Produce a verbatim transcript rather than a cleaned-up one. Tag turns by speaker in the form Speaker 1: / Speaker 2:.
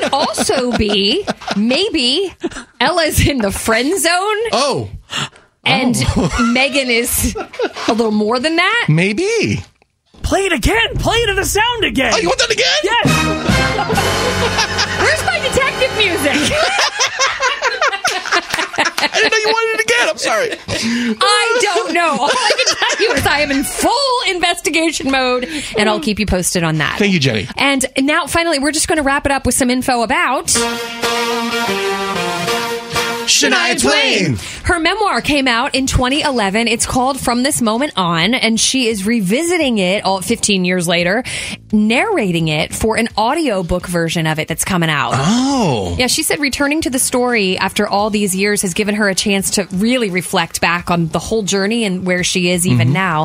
Speaker 1: also be maybe Ella's in the friend zone.
Speaker 2: Oh.
Speaker 1: And
Speaker 2: oh.
Speaker 1: Megan is a little more than that.
Speaker 2: Maybe.
Speaker 3: Play it again. Play it in the sound again.
Speaker 2: Oh, you want that again?
Speaker 3: Yes.
Speaker 1: Where's my detective music?
Speaker 2: I didn't know you wanted it again. I'm sorry.
Speaker 1: I don't know. All I can tell you is I am in full investigation mode, and I'll keep you posted on that.
Speaker 2: Thank you, Jenny.
Speaker 1: And now, finally, we're just going to wrap it up with some info about
Speaker 2: Shania Twain.
Speaker 1: Her memoir came out in twenty eleven. It's called From This Moment On, and she is revisiting it all fifteen years later, narrating it for an audiobook version of it that's coming out.
Speaker 2: Oh.
Speaker 1: Yeah, she said returning to the story after all these years has given her a chance to really reflect back on the whole journey and where she is even mm-hmm. now.